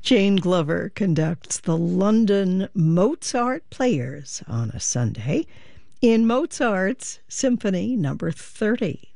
Jane Glover conducts the London Mozart Players on a Sunday in Mozart's Symphony Number 30.